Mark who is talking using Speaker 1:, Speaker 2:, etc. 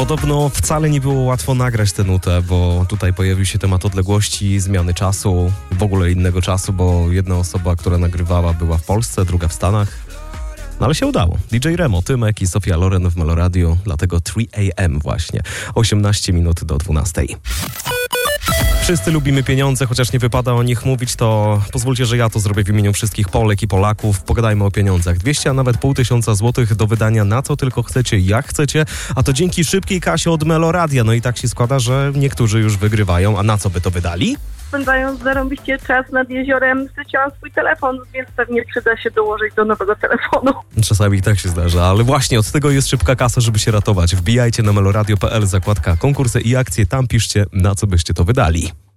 Speaker 1: Podobno wcale nie było łatwo nagrać tę nutę, bo tutaj pojawił się temat odległości, zmiany czasu, w ogóle innego czasu, bo jedna osoba, która nagrywała, była w Polsce, druga w Stanach. No ale się udało. DJ Remo, Tymek i Sofia Loren w Meloradio, dlatego 3 AM właśnie. 18 minut do 12. Wszyscy lubimy pieniądze, chociaż nie wypada o nich mówić, to pozwólcie, że ja to zrobię w imieniu wszystkich Polek i Polaków. Pogadajmy o pieniądzach. 200, a nawet 500 złotych do wydania na co tylko chcecie, jak chcecie, a to dzięki szybkiej kasie od Meloradia. No i tak się składa, że niektórzy już wygrywają. A na co by to wydali?
Speaker 2: Spędzając zarąbiście czas nad jeziorem, straciłam swój telefon, więc pewnie przyda się dołożyć do nowego telefonu.
Speaker 1: Czasami i tak się zdarza, ale właśnie od tego jest szybka kasa, żeby się ratować. Wbijajcie na meloradio.pl, zakładka konkursy i akcje, tam piszcie, na co byście to wydali.